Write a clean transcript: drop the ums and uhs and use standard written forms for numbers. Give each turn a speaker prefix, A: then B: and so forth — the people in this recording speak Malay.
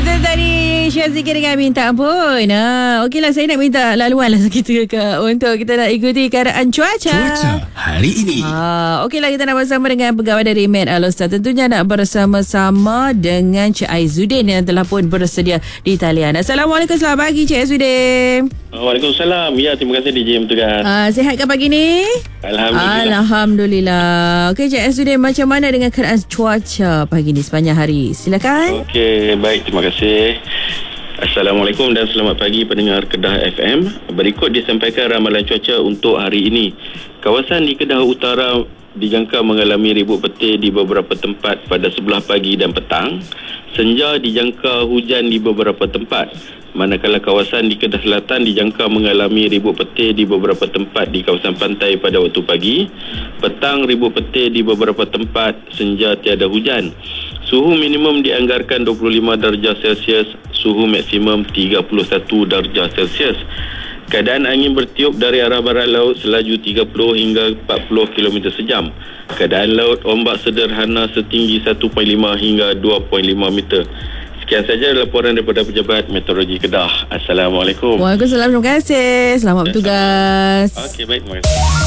A: Itu tadi Syazikir dengan Minta Ampun. Okeylah, saya nak minta laluan lah kita untuk kita nak ikuti keadaan cuaca
B: hari ini.
A: Okeylah, kita nak bersama dengan pegawai dari Met Alostar. Tentunya nak bersama-sama dengan Cik Aizuddin yang telah pun bersedia di talian. Assalamualaikum, selamat pagi Cik Aizuddin.
C: Waalaikumsalam. Ya, terima kasih DJ Mentugas.
A: Sihat ke pagi ni? Alhamdulillah. Okey Cik Aizuddin, macam mana dengan keadaan cuaca pagi ni sepanjang hari? Silakan.
C: Okey, baik, terima kasih. Assalamualaikum dan selamat pagi pendengar Kedah FM. Berikut disampaikan ramalan cuaca untuk hari ini. Kawasan di Kedah Utara dijangka mengalami ribut petir di beberapa tempat pada sebelah pagi dan petang. Senja dijangka hujan di beberapa tempat. Manakala kawasan di Kedah Selatan dijangka mengalami ribut petir di beberapa tempat di kawasan pantai pada waktu pagi. Petang ribut petir di beberapa tempat, senja tiada hujan. Suhu minimum dianggarkan 25 darjah Celsius, suhu maksimum 31 darjah Celsius. Keadaan angin bertiup dari arah barat laut selaju 30 hingga 40 km sejam. Keadaan laut ombak sederhana setinggi 1.5 hingga 2.5 meter. Sekian saja laporan daripada Pejabat Meteorologi Kedah. Assalamualaikum.
A: Waalaikumsalam, terima kasih. Selamat bertugas.
C: Okey, baik, terima kasih.